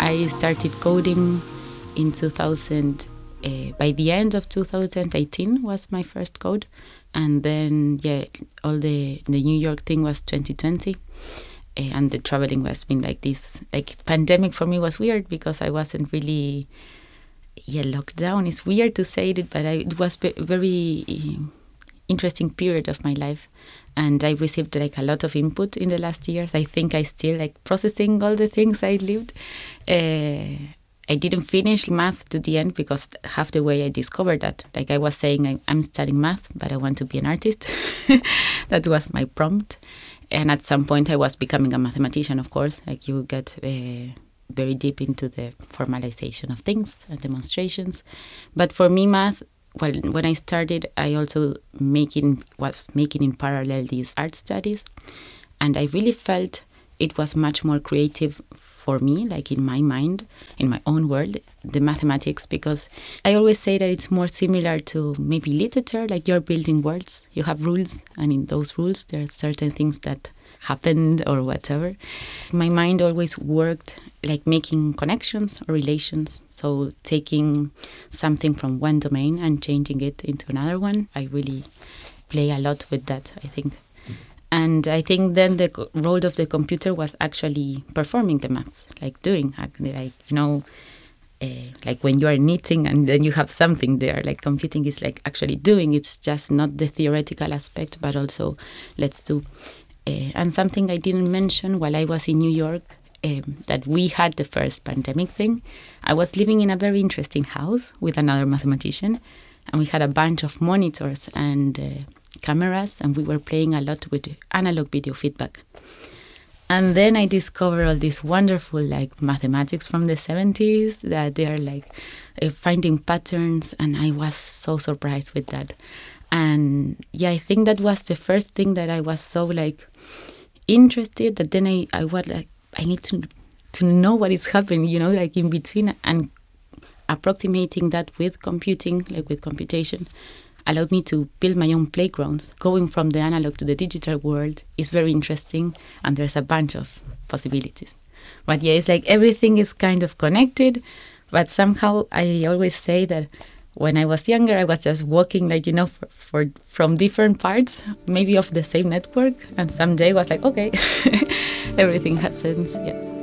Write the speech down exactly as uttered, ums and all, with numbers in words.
I started coding in two thousand. Uh, by the end of two thousand eighteen was my first code, and then yeah, all the the New York thing was twenty twenty, uh, and the traveling was been like this. Like pandemic for me was weird because I wasn't really yeah locked down. It's weird to say it, but I, it was a very uh, interesting period of my life, and I received like a lot of input in the last years. I think I still like processing all the things I lived. Uh, I didn't finish math to the end because half the way I discovered that, like I was saying, I, I'm studying math, but I want to be an artist. That was my prompt. And at some point I was becoming a mathematician, of course. Like you get uh, very deep into the formalization of things and demonstrations. But for me, math, well, when I started, I also making was making in parallel these art studies. And I really felt it was much more creative for me, like in my mind, in my own world, the mathematics, because I always say that it's more similar to maybe literature, like you're building worlds, you have rules, and in those rules there are certain things that happened or whatever. My mind always worked like making connections or relations, so taking something from one domain and changing it into another one. I really play a lot with that, I think. And I think then the co- role of the computer was actually performing the maths, like doing, like, you know, uh, like when you are knitting and then you have something there, like computing is like actually doing. It's just not the theoretical aspect, but also let's do. Uh, and something I didn't mention while I was in New York, um, that we had the first pandemic thing. I was living in a very interesting house with another mathematician, and we had a bunch of monitors and uh, cameras, and we were playing a lot with analog video feedback. And then I discovered all these wonderful like mathematics from the seventies that they are like uh, finding patterns, and I was so surprised with that. And yeah, I think that was the first thing that I was so like interested that then I, I was like, I need to to know what is happening, you know, like in between, and approximating that with computing, like with computation, allowed me to build my own playgrounds. Going from the analog to the digital world is very interesting, and there's a bunch of possibilities. But yeah, it's like everything is kind of connected, but somehow I always say that when I was younger, I was just walking, like, you know, for, for from different parts, maybe of the same network, and someday was like, okay, everything had sense, yeah.